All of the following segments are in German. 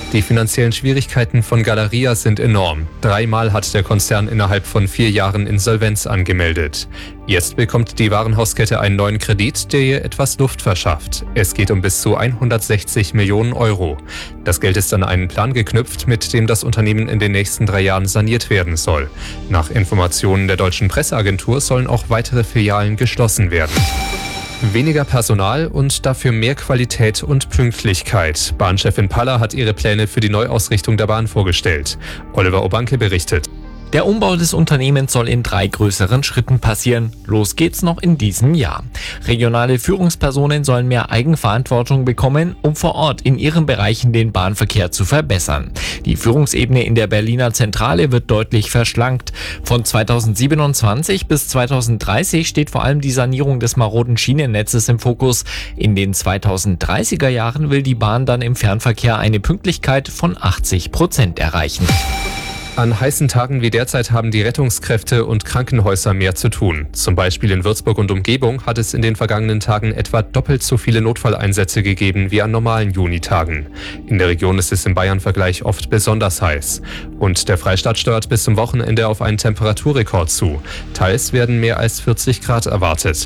Die finanziellen Schwierigkeiten von Galeria sind enorm. 3-mal hat der Konzern innerhalb von 4 Jahren Insolvenz angemeldet. Jetzt bekommt die Warenhauskette einen neuen Kredit, der ihr etwas Luft verschafft. Es geht um bis zu 160 Millionen Euro. Das Geld ist an einen Plan geknüpft, mit dem das Unternehmen in den nächsten 3 Jahren saniert werden soll. Nach Informationen der deutschen Presseagentur sollen auch weitere Filialen geschlossen werden. Weniger Personal und dafür mehr Qualität und Pünktlichkeit. Bahnchefin Paller hat ihre Pläne für die Neuausrichtung der Bahn vorgestellt. Oliver Obanke berichtet. Der Umbau des Unternehmens soll in 3 größeren Schritten passieren. Los geht's noch in diesem Jahr. Regionale Führungspersonen sollen mehr Eigenverantwortung bekommen, um vor Ort in ihren Bereichen den Bahnverkehr zu verbessern. Die Führungsebene in der Berliner Zentrale wird deutlich verschlankt. Von 2027 bis 2030 steht vor allem die Sanierung des maroden Schienennetzes im Fokus. In den 2030er Jahren will die Bahn dann im Fernverkehr eine Pünktlichkeit von 80% erreichen. An heißen Tagen wie derzeit haben die Rettungskräfte und Krankenhäuser mehr zu tun. Zum Beispiel in Würzburg und Umgebung hat es in den vergangenen Tagen etwa doppelt so viele Notfalleinsätze gegeben wie an normalen Junitagen. In der Region ist es im Bayern-Vergleich oft besonders heiß. Und der Freistaat steuert bis zum Wochenende auf einen Temperaturrekord zu. Teils werden mehr als 40 Grad erwartet.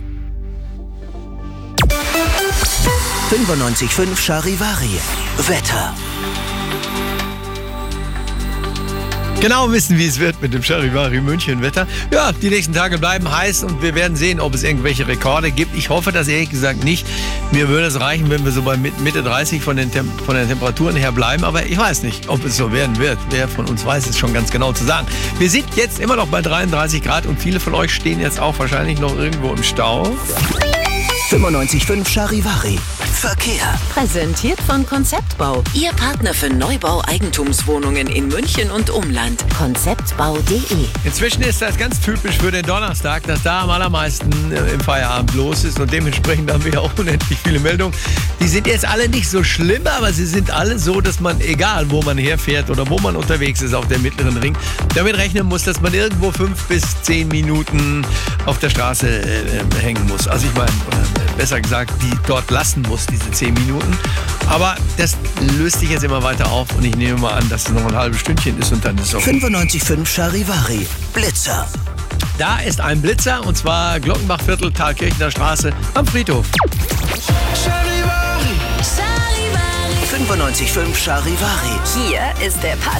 95.5 Charivari. Wetter. Genau wissen, wie es wird mit dem Charivari München Wetter. Ja, die nächsten Tage bleiben heiß und wir werden sehen, ob es irgendwelche Rekorde gibt. Ich hoffe das ehrlich gesagt nicht. Mir würde es reichen, wenn wir so bei Mitte 30 von den Temperaturen her bleiben. Aber ich weiß nicht, ob es so werden wird. Wer von uns weiß es schon ganz genau zu sagen. Wir sind jetzt immer noch bei 33 Grad und viele von euch stehen jetzt auch wahrscheinlich noch irgendwo im Stau. 95.5 Charivari. Verkehr. Präsentiert von Konzeptbau. Ihr Partner für Neubau-Eigentumswohnungen in München und Umland. Konzeptbau.de. Inzwischen ist das ganz typisch für den Donnerstag, dass da am allermeisten im Feierabend los ist. Und dementsprechend haben wir ja auch unendlich viele Meldungen. Die sind jetzt alle nicht so schlimm, aber sie sind alle so, dass man, egal wo man herfährt oder wo man unterwegs ist auf dem mittleren Ring, damit rechnen muss, dass man irgendwo 5 bis 10 Minuten auf der Straße hängen muss. Also ich meine, besser gesagt, die dort lassen muss, diese 10 Minuten. Aber das löst sich jetzt immer weiter auf und ich nehme mal an, dass es noch ein halbes Stündchen ist und dann ist es auch. 95.5 Charivari. Blitzer. Da ist ein Blitzer und zwar Glockenbachviertel, Thalkirchner Straße am Friedhof. 95.5 Charivari. Hier ist der